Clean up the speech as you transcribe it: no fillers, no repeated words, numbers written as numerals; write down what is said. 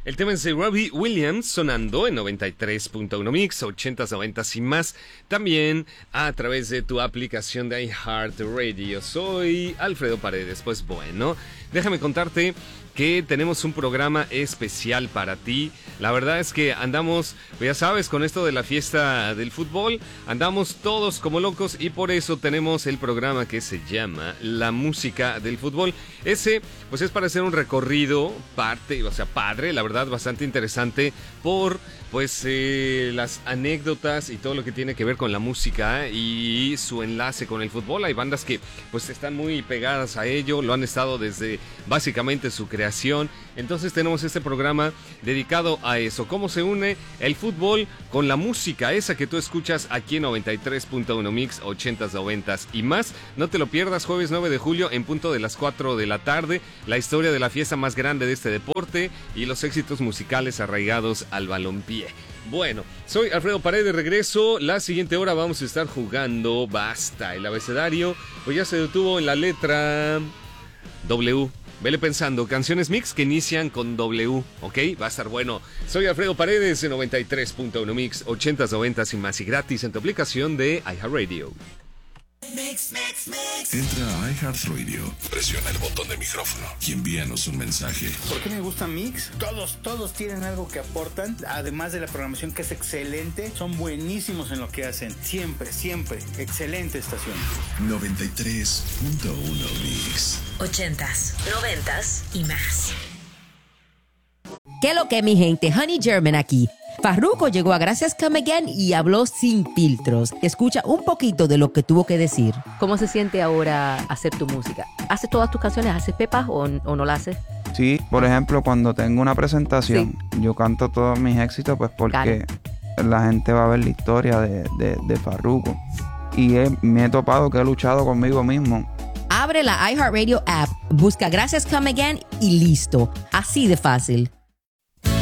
El tema es de Robbie Williams sonando en 93.1 Mix, 80s, 90s y más. También a través de tu aplicación de iHeartRadio. Soy Alfredo Paredes. Pues bueno, déjame contarte que tenemos un programa especial para ti. La verdad es que andamos, ya sabes, con esto de la fiesta del fútbol, andamos todos como locos y por eso tenemos el programa que se llama La Música del Fútbol. Ese, pues es para hacer un recorrido, padre, la verdad, bastante interesante por, pues, las anécdotas y todo lo que tiene que ver con la música y su enlace con el fútbol. Hay bandas que, pues, están muy pegadas a ello, lo han estado desde básicamente su creación. Entonces tenemos este programa dedicado a eso, cómo se une el fútbol con la música, esa que tú escuchas aquí en 93.1 Mix, 80s, 90s y más. No te lo pierdas, jueves 9 de julio en punto de las 4 de la tarde, la historia de la fiesta más grande de este deporte y los éxitos musicales arraigados al balompié. Bueno, soy Alfredo Paredes, de regreso. La siguiente hora vamos a estar jugando Basta. El abecedario pues ya se detuvo en la letra W. Vele pensando, canciones mix que inician con W, ¿ok? Va a estar bueno. Soy Alfredo Paredes en 93.1 Mix, 80s, 90s y más y gratis en tu aplicación de iHeartRadio. Entra a iHeartRadio, presiona el botón de micrófono y envíanos un mensaje. ¿Por qué me gusta Mix? Todos tienen algo que aportan, además de la programación que es excelente, son buenísimos en lo que hacen, siempre, excelente estación. 93.1 Mix. 80s, 90s y más. ¿Qué lo que, mi gente? Honey German aquí. Farruko llegó a Gracias Come Again y habló sin filtros. Escucha un poquito de lo que tuvo que decir. ¿Cómo se siente ahora hacer tu música? ¿Haces todas tus canciones? ¿Haces pepas o no la haces? Sí, por ejemplo, cuando tengo una presentación, yo canto todos mis éxitos pues porque la gente va a ver la historia de Farruko. Y me he topado que he luchado conmigo mismo. Abre la iHeartRadio app, busca Gracias Come Again y listo. Así de fácil.